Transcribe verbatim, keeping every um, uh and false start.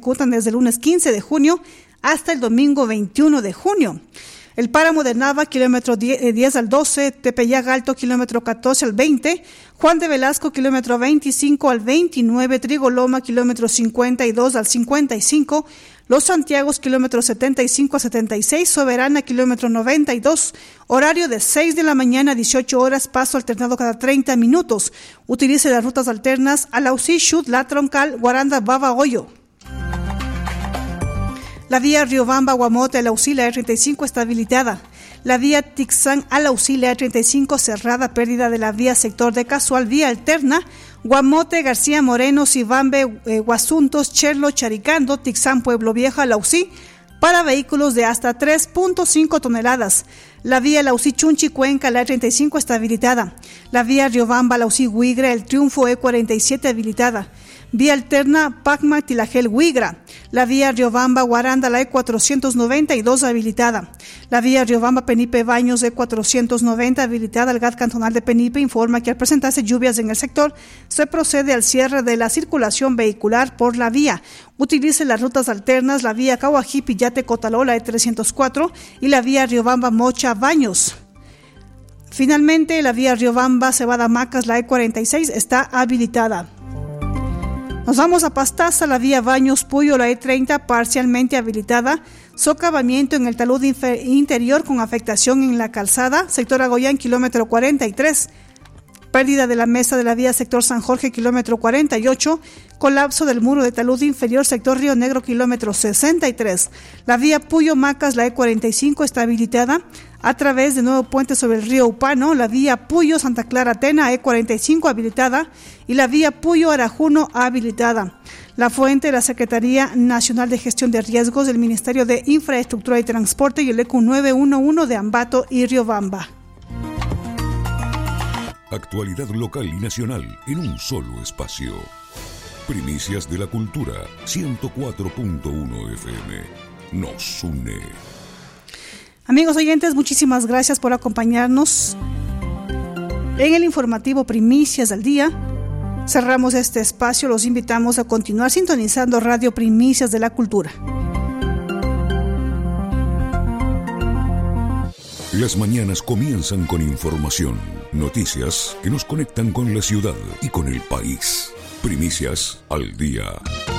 ejecutan desde el lunes quince de junio hasta el domingo veintiuno de junio. El Páramo de Nava, kilómetro diez al doce, Tepeyac Alto, kilómetro catorce al veinte, Juan de Velasco, kilómetro veinticinco al veintinueve, Trigoloma, kilómetro cincuenta y dos al cincuenta y cinco, Los Santiagos, kilómetro setenta y cinco a setenta y seis, Soberana, kilómetro noventa y dos, horario de seis de la mañana a dieciocho horas, paso alternado cada treinta minutos. Utilice las rutas alternas Alausí, Xut, La Troncal, Guaranda, Bava, Hoyo. La vía Riobamba, Guamote, Alausí, la E treinta y cinco está habilitada. La vía Tixán, Alausí, la E treinta y cinco cerrada, pérdida de la vía sector de Casual, vía alterna, Guamote, García Moreno, Sibambe, eh, Guasuntos, Cherlo, Charicando, Tixán, Pueblo Viejo, Alausí, para vehículos de hasta tres punto cinco toneladas. La vía Alausí, Chunchi, Cuenca, la E treinta y cinco está habilitada. La vía Riobamba, Alausí, Huigra, El Triunfo, E cuarenta y siete habilitada. Vía alterna Pacma, Tilajel, Huigra. La vía Riobamba, Guaranda, la E cuatrocientos noventa y dos habilitada. La vía Riobamba, Penipe, Baños, E cuatrocientos noventa habilitada. El G A T cantonal de Penipe informa que al presentarse lluvias en el sector, se procede al cierre de la circulación vehicular por la vía. Utilice las rutas alternas, la vía Cahuají, Pillate, Cotaló, la E trescientos cuatro y la vía Riobamba, Mocha, Baños. Finalmente, la vía Riobamba, Cebada, Macas, la E cuarenta y seis está habilitada. Nos vamos a Pastaza, la vía Baños Puyo, la E treinta parcialmente habilitada, socavamiento en el talud infer- interior con afectación en la calzada, sector Agoyán, kilómetro cuarenta y tres, pérdida de la mesa de la vía sector San Jorge, kilómetro cuarenta y ocho, colapso del muro de talud inferior, sector Río Negro, kilómetro sesenta y tres. La vía Puyo Macas, la E cuarenta y cinco está habilitada a través de nuevo puente sobre el río Upano, la vía Puyo Santa Clara Atena, E cuarenta y cinco habilitada y la vía Puyo Arajuno habilitada. La fuente de la Secretaría Nacional de Gestión de Riesgos del Ministerio de Infraestructura y Transporte y el E Q nueve uno uno de Ambato y Riobamba. Actualidad local y nacional en un solo espacio. Primicias de la Cultura, ciento cuatro punto uno F M. Nos une. Amigos oyentes, muchísimas gracias por acompañarnos en el informativo Primicias del Día. Cerramos este espacio, los invitamos a continuar sintonizando Radio Primicias de la Cultura. Las mañanas comienzan con información, noticias que nos conectan con la ciudad y con el país. Primicias al día.